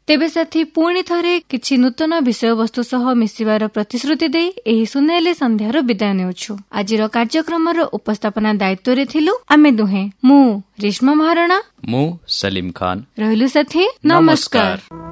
तेबे साथी पुणी थरे किछि नूतन विषयवस्तु सह मिसिबार प्रतिश्रुति देई एही सुनेली संध्यार विदाय नेउछु। आजिर कार्यक्रमर उपस्थापना दायित्व रे थिलु आमे दुहे, मु रेशमा महाराणा, मु सलीम खान। रहिलु साथी, नमस्कार।